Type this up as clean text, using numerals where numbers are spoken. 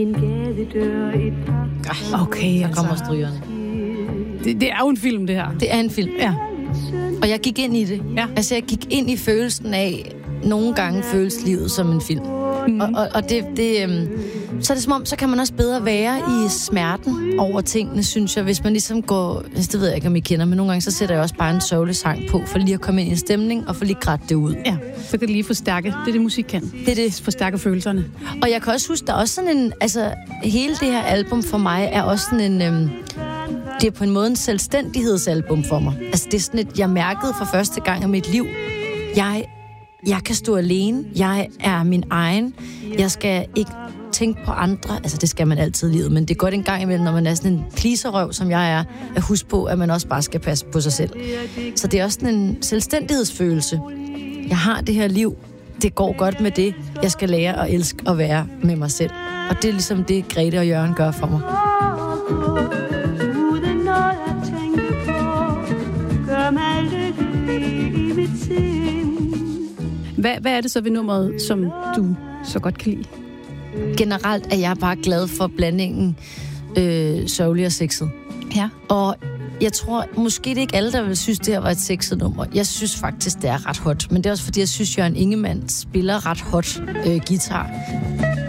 Okay, der kommer strygerne. Det er jo en film, det her. Det er en film. Ja. Og jeg gik ind i det. Ja. Altså, jeg gik ind i følelsen af, nogle gange føles livet som en film. Og så er det som om, så kan man også bedre være i smerten over tingene, synes jeg, hvis man ligesom går, det ved jeg ikke, om I kender, men nogle gange så sætter jeg også bare en sørgelig sang på, for lige at komme ind i en stemning, og for lige at grætte det ud. Ja, så kan det lige forstærke. Det er det, musik kan. Det er det. Forstærke følelserne. Og jeg kan også huske, der er også sådan en, altså, hele det her album for mig er også sådan en, det er på en måde en selvstændighedsalbum for mig. Altså, det er sådan et, jeg mærkede for første gang i mit liv, jeg kan stå alene, jeg er min egen, jeg skal ikke tænke på andre, altså det skal man altid i livet, men det er godt en gang imellem, når man er sådan en pleaserrøv, som jeg er, at huske på, at man også bare skal passe på sig selv. Så det er også sådan en selvstændighedsfølelse. Jeg har det her liv, det går godt med det, jeg skal lære at elske at være med mig selv. Og det er ligesom det, Grete og Jørgen gør for mig. Hvad er det så ved nummeret, som du så godt kan lide? Generelt er jeg bare glad for blandingen sørgelig og sexet. Ja. Og jeg tror, måske det er ikke alle, der vil synes, det her var et sexet nummer. Jeg synes faktisk, det er ret hot. Men det er også fordi, jeg synes, Jørgen Ingemann spiller ret hot guitar.